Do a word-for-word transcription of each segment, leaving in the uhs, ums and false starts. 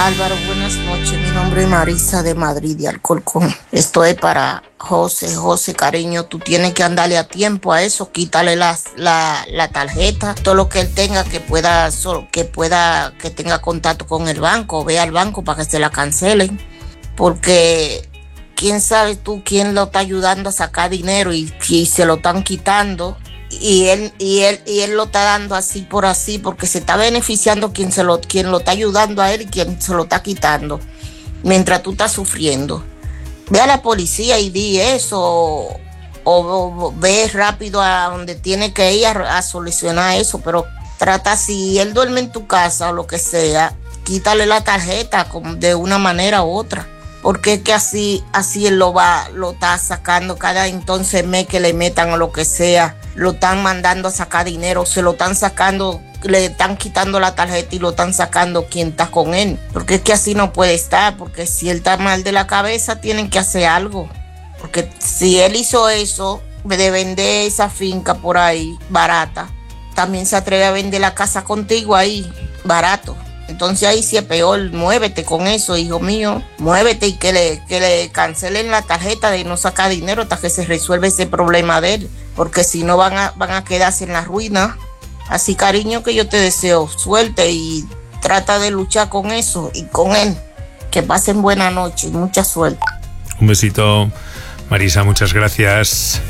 Álvaro, buenas noches. Mi nombre es Marisa de Madrid, de Alcorcón. Esto es para José. José, cariño, tú tienes que andarle a tiempo a eso. Quítale la, la, la tarjeta, todo lo que él tenga que pueda, que pueda, que tenga contacto con el banco. Ve al banco para que se la cancelen. Porque quién sabe tú quién lo está ayudando a sacar dinero y, y se lo están quitando. Y él, y él, y él lo está dando así por así, porque se está beneficiando quien se lo, quien lo está ayudando a él y quien se lo está quitando, mientras tú estás sufriendo. Ve a la policía y di eso, o, o, o ve rápido a donde tiene que ir a, a solucionar eso, pero trata, si él duerme en tu casa o lo que sea, quítale la tarjeta de una manera u otra. Porque es que así, así él lo va, lo está sacando cada entonces mes que le metan o lo que sea, lo están mandando a sacar dinero, se lo están sacando, le están quitando la tarjeta y lo están sacando quien está con él. Porque es que así no puede estar, porque si él está mal de la cabeza, tienen que hacer algo. Porque si él hizo eso, de vender esa finca por ahí, barata, también se atreve a vender la casa contigo ahí, barato. Entonces ahí sí es peor. Muévete con eso, hijo mío. Muévete y que le, que le cancelen la tarjeta de no sacar dinero hasta que se resuelva ese problema de él. Porque si no van a, van a quedarse en la ruina. Así, cariño, que yo te deseo suerte y trata de luchar con eso y con él. Que pasen buena noche y mucha suerte. Un besito, Marisa, muchas gracias.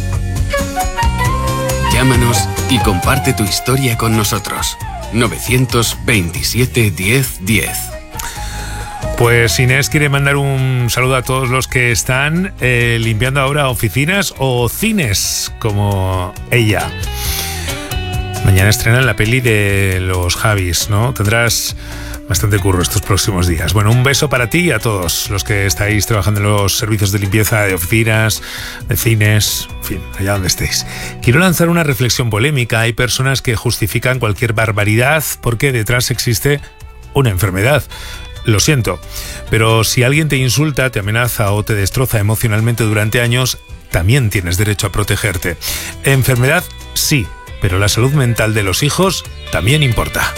Llámanos y comparte tu historia con nosotros. novecientos veintisiete diez diez. Pues Inés quiere mandar un saludo a todos los que están eh, limpiando ahora oficinas o cines, como ella. Mañana estrenan la peli de los Javis, ¿no? Tendrás bastante curro estos próximos días. Bueno, un beso para ti y a todos los que estáis trabajando en los servicios de limpieza de oficinas, de cines, en fin, allá donde estéis. Quiero lanzar una reflexión polémica. Hay personas que justifican cualquier barbaridad porque detrás existe una enfermedad. Lo siento, pero si alguien te insulta, te amenaza o te destroza emocionalmente durante años, también tienes derecho a protegerte. Enfermedad, sí, pero la salud mental de los hijos también importa.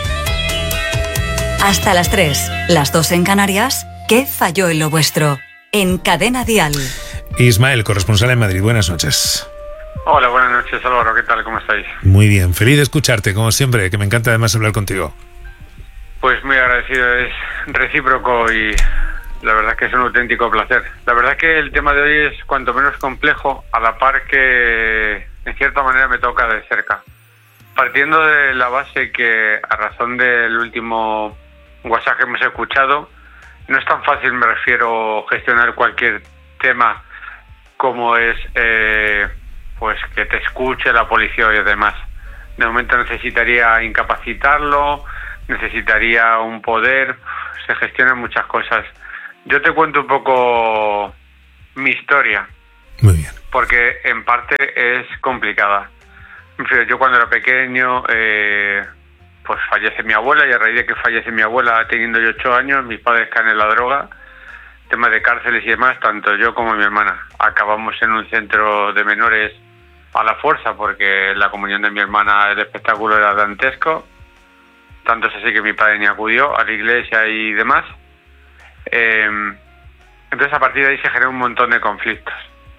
Hasta las tres, las dos en Canarias. ¿Qué falló en lo vuestro? En Cadena Dial. Ismael, corresponsal en Madrid, buenas noches. Hola, buenas noches, Álvaro, ¿qué tal? ¿Cómo estáis? Muy bien, feliz de escucharte, como siempre, que me encanta además hablar contigo. Pues muy agradecido, es recíproco y la verdad es que es un auténtico placer. La verdad es que el tema de hoy es cuanto menos complejo, a la par que en cierta manera me toca de cerca. Partiendo de la base que a razón del último WhatsApp que hemos escuchado, no es tan fácil, me refiero, gestionar cualquier tema como es eh, pues que te escuche la policía y demás. De momento necesitaría incapacitarlo, necesitaría un poder, se gestionan muchas cosas. Yo te cuento un poco mi historia. Muy bien. Porque en parte es complicada. Yo cuando era pequeño, eh, pues fallece mi abuela, y a raíz de que fallece mi abuela, teniendo yo ocho años, mis padres caen en la droga, temas de cárceles y demás, tanto yo como mi hermana. Acabamos en un centro de menores a la fuerza, porque la comunión de mi hermana, el espectáculo era dantesco, tanto es así que mi padre ni acudió a la iglesia y demás. Eh, entonces a partir de ahí se genera un montón de conflictos.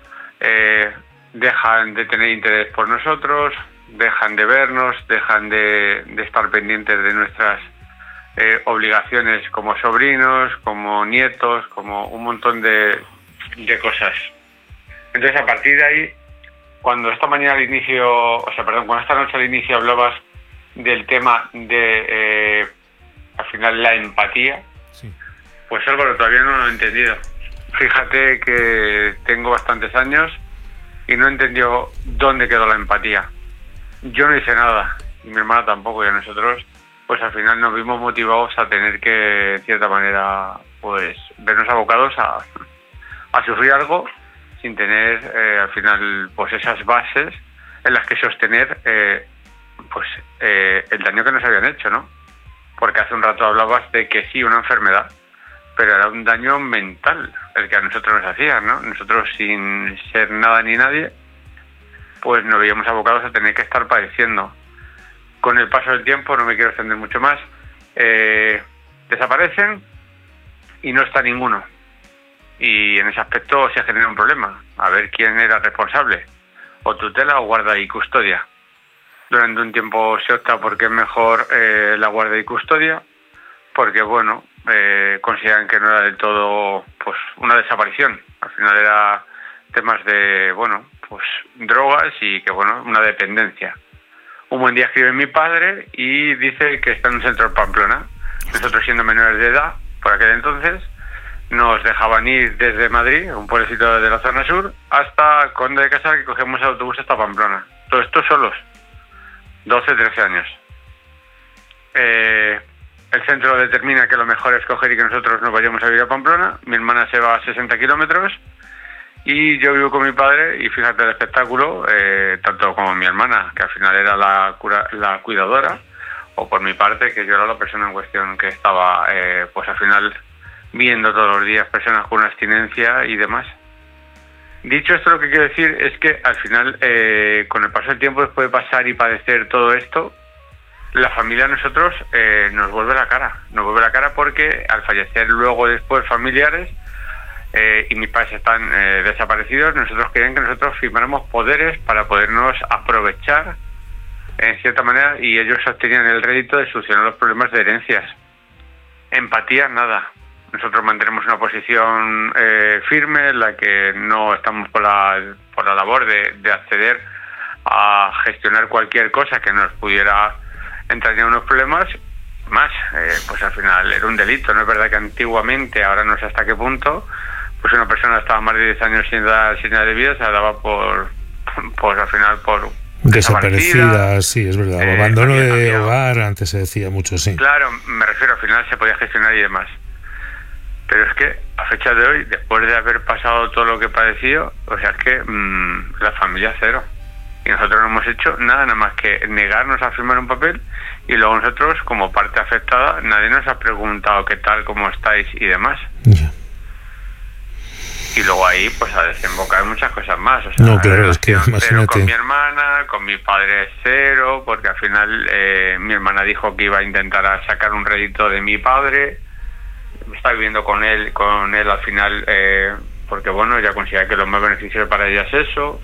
Eh, dejan de tener interés por nosotros, dejan de vernos, dejan de, de estar pendientes de nuestras eh, obligaciones como sobrinos, como nietos, como un montón de, de cosas. Entonces a partir de ahí, cuando esta mañana al inicio, o sea, perdón, cuando esta noche al inicio hablabas del tema de, eh, al final, la empatía, sí. Pues Álvaro, todavía no lo he entendido. Fíjate que tengo bastantes años y no he entendido dónde quedó la empatía. Yo no hice nada, y mi hermana tampoco, y a nosotros, pues al final nos vimos motivados a tener que, de cierta manera, pues vernos abocados a, a sufrir algo sin tener, eh, al final, pues esas bases en las que sostener eh, pues eh, el daño que nos habían hecho, ¿no? Porque hace un rato hablabas de que sí, una enfermedad, pero era un daño mental el que a nosotros nos hacían, ¿no? Nosotros, sin ser nada ni nadie, pues nos veíamos abocados a tener que estar padeciendo. Con el paso del tiempo, no me quiero extender mucho más, eh, desaparecen y no está ninguno. Y en ese aspecto se genera un problema, a ver quién era responsable, o tutela o guarda y custodia. Durante un tiempo se opta porque es mejor eh, la guarda y custodia, porque bueno, eh, consideran que no era del todo pues una desaparición, al final era temas de, bueno, pues drogas y que bueno, una dependencia. Un buen día escribe mi padre y dice que está en un centro de Pamplona. Nosotros, siendo menores de edad, por aquel entonces, nos dejaban ir desde Madrid, un pueblecito de la zona sur, hasta Conde de Casar, que cogemos el autobús hasta Pamplona. Todo esto solos, doce, trece años. Eh, el centro determina que lo mejor es coger y que nosotros nos vayamos a vivir a Pamplona. Mi hermana se va a sesenta kilómetros y yo vivo con mi padre, y fíjate el espectáculo, eh, tanto como mi hermana, que al final era la, cura, la cuidadora, o por mi parte, que yo era la persona en cuestión que estaba, eh, pues al final, viendo todos los días personas con una abstinencia y demás. Dicho esto, lo que quiero decir es que al final, eh, con el paso del tiempo, después de pasar y padecer todo esto, la familia a nosotros eh, nos vuelve la cara. Nos vuelve la cara porque al fallecer luego después familiares, eh, y mis padres están eh, desaparecidos, nosotros querían que nosotros firmáramos poderes para podernos aprovechar en cierta manera, y ellos obtenían el rédito de solucionar los problemas de herencias. Empatía, nada. Nosotros mantenemos una posición eh, firme en la que no estamos por la, por la labor de, de acceder a gestionar cualquier cosa que nos pudiera entrañar unos problemas. Más, eh, pues al final era un delito. No es verdad que antiguamente, ahora no sé hasta qué punto, pues una persona estaba más de diez años sin dar señal de vida, se daba por, pues al final por desaparecida, sí, es verdad. Eh, Abandono de había, hogar, antes se decía mucho, sí. Claro, me refiero, al final se podía gestionar y demás. Pero es que a fecha de hoy, después de haber pasado todo lo que he padecido, o sea, es que mmm, la familia cero. Y nosotros no hemos hecho nada, nada más que negarnos a firmar un papel, y luego nosotros, como parte afectada, nadie nos ha preguntado qué tal, cómo estáis y demás. Yeah. Y luego ahí, pues a desembocar muchas cosas más. O sea, no, claro, es que imagínate. Con mi hermana, con mi padre cero, porque al final eh, mi hermana dijo que iba a intentar sacar un rédito de mi padre. Está viviendo con él, con él al final, eh, porque bueno, ella considera que lo más beneficioso para ella es eso.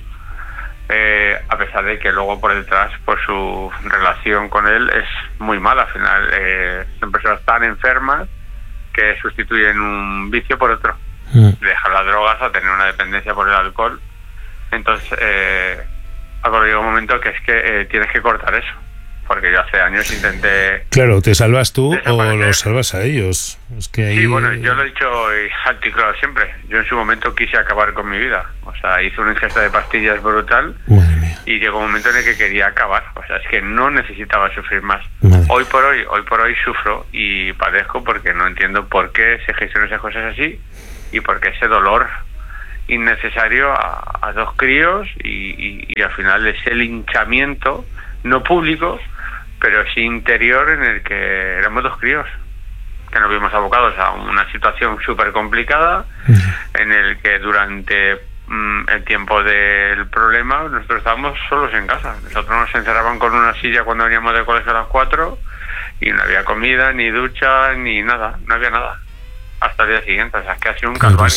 Eh, a pesar de que luego por detrás, pues su relación con él es muy mala. Al final, eh, son personas tan enfermas que sustituyen un vicio por otro. De dejar las drogas a tener una dependencia por el alcohol. Entonces eh, llega un momento que es que eh, tienes que cortar eso, porque yo hace años intenté... Claro, ¿te salvas tú o los salvas a ellos? Es que ahí... Sí, bueno, yo lo he dicho alto y claro siempre. Yo en su momento quise acabar con mi vida. O sea, hice una ingesta de pastillas brutal. Madre mía. Y llegó un momento en el que quería acabar. O sea, es que no necesitaba sufrir más. Madre. Hoy por hoy, hoy por hoy sufro y padezco porque no entiendo por qué se gestionan esas cosas así. Y porque ese dolor innecesario a, a dos críos y, y, y al final ese linchamiento, no público, pero sí interior, en el que éramos dos críos, que nos vimos abocados a una situación súper complicada, en el que durante mm, el tiempo del problema nosotros estábamos solos en casa. Nosotros nos encerraban con una silla cuando veníamos del colegio a las cuatro y no había comida, ni ducha, ni nada, no había nada. Hasta el día siguiente, o sea, es que ha sido un calvario.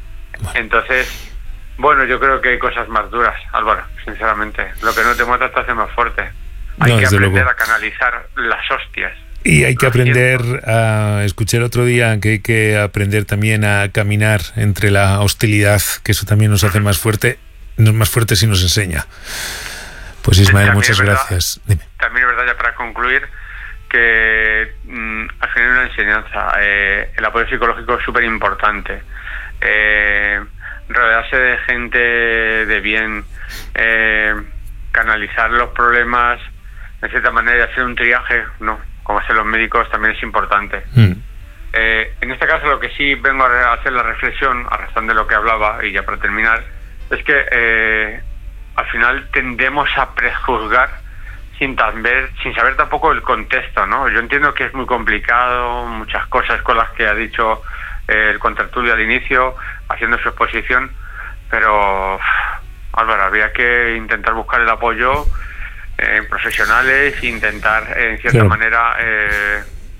Entonces, bueno, yo creo que hay cosas más duras, Álvaro, sinceramente. Lo que no te mata te hace más fuerte. Hay no, que aprender luego. a canalizar las hostias. Y hay que aprender a... Escuché el otro día que hay que aprender también a caminar entre la hostilidad, que eso también nos hace más fuerte, no más fuertes y nos enseña. Pues Ismael, También muchas verdad, gracias. Dime. También es verdad, ya para concluir, que mmm, al final una enseñanza, eh, el apoyo psicológico es súper importante, eh, rodearse de gente de bien, eh, canalizar los problemas de cierta manera y hacer un triaje, no, como hacen los médicos, también es importante. mm. eh, en este caso lo que sí vengo a hacer la reflexión a razón de lo que hablaba, y ya para terminar, es que eh, al final tendemos a prejuzgar sin saber, sin saber tampoco el contexto, ¿no? Yo entiendo que es muy complicado, muchas cosas con las que ha dicho eh, el contertulio al inicio, haciendo su exposición, pero Álvaro, habría que intentar buscar el apoyo en eh, profesionales, intentar eh, en cierta claro. manera eh,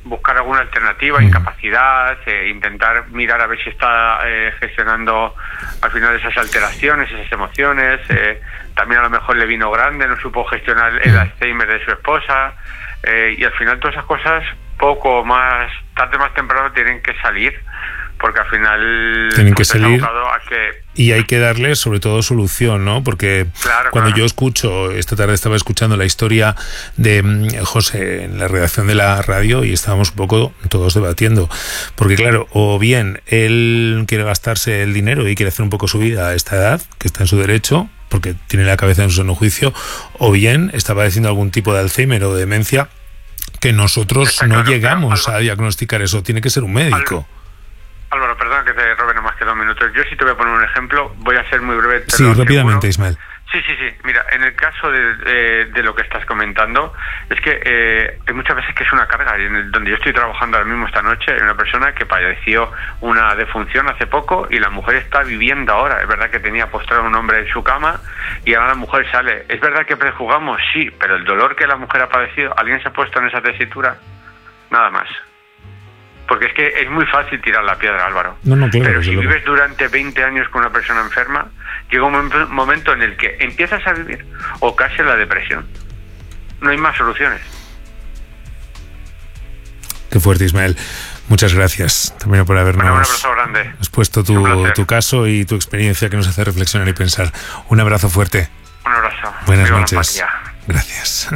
buscar alguna alternativa, mm. incapacidad, eh, intentar mirar a ver si está eh, gestionando al final esas alteraciones, esas emociones. Eh, también a lo mejor le vino grande, no supo gestionar el mm. Alzheimer de su esposa, eh, y al final todas esas cosas, poco más, tarde o más temprano, tienen que salir, porque al final tienen que pues, salir a que... y hay que darle sobre todo solución, ¿no? Porque claro, cuando claro. yo escucho, esta tarde estaba escuchando la historia de mm, José en la redacción de la radio y estábamos un poco todos debatiendo, porque claro, o bien él quiere gastarse el dinero y quiere hacer un poco su vida a esta edad, que está en su derecho, porque tiene la cabeza en su seno juicio, o bien está padeciendo algún tipo de Alzheimer o demencia que nosotros Está no claro, llegamos Álvaro, a diagnosticar eso, tiene que ser un médico. Álvaro, perdón que te robe nomás que dos minutos. Yo sí te voy a poner un ejemplo, voy a ser muy breve. Sí, rápidamente, seguro. Ismael. Sí, sí, sí. Mira, en el caso de, de, de lo que estás comentando, es que eh, hay muchas veces que es una carga. Y en el, donde yo estoy trabajando ahora mismo esta noche, hay una persona que padeció una defunción hace poco y la mujer está viviendo ahora. Es verdad que tenía postrado un hombre en su cama y ahora la mujer sale. Es verdad que prejuzgamos, sí, pero el dolor que la mujer ha padecido, ¿alguien se ha puesto en esa tesitura? Nada más. Porque es que es muy fácil tirar la piedra, Álvaro. No, no, claro, pero si luego. vives durante veinte años con una persona enferma, llega un momento en el que empiezas a vivir o casi en la depresión. No hay más soluciones. Qué fuerte, Ismael. Muchas gracias también por habernos Bueno, un abrazo grande. expuesto tu, tu caso y tu experiencia que nos hace reflexionar y pensar. Un abrazo fuerte. Un abrazo. Buenas Viva la noches. empatía. Gracias.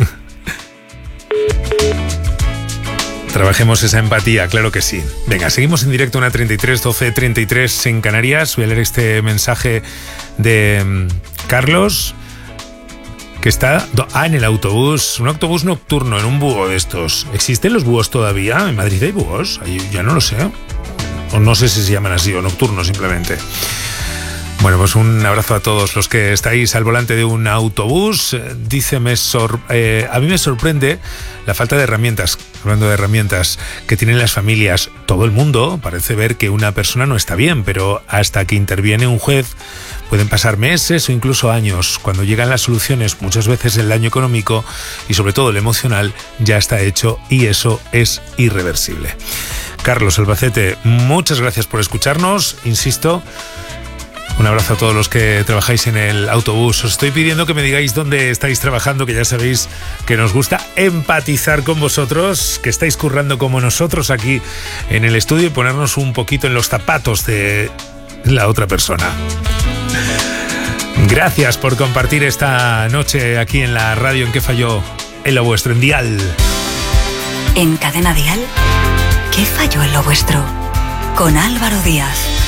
Trabajemos esa empatía, claro que sí. Venga, seguimos en directo, una treinta y tres, doce, treinta y tres en Canarias. Voy a leer este mensaje de um, Carlos, que está ah, en el autobús, un autobús nocturno, en un búho de estos. ¿Existen los búhos todavía? ¿En Madrid hay búhos? Ahí ya no lo sé. O no sé si se llaman así, o nocturnos simplemente. Bueno, pues un abrazo a todos los que estáis al volante de un autobús. Dice, me sor- eh, a mí me sorprende la falta de herramientas, hablando de herramientas que tienen las familias. Todo el mundo parece ver que una persona no está bien, pero hasta que interviene un juez pueden pasar meses o incluso años. Cuando llegan las soluciones, muchas veces el daño económico y sobre todo el emocional ya está hecho y eso es irreversible. Carlos Albacete, muchas gracias por escucharnos, insisto. Un abrazo a todos los que trabajáis en el autobús. Os estoy pidiendo que me digáis dónde estáis trabajando, que ya sabéis que nos gusta empatizar con vosotros, que estáis currando como nosotros aquí en el estudio y ponernos un poquito en los zapatos de la otra persona. Gracias por compartir esta noche aquí en la radio en que falló en lo vuestro, en Dial. En Cadena Dial, ¿qué falló en lo vuestro? Con Álvaro Díaz.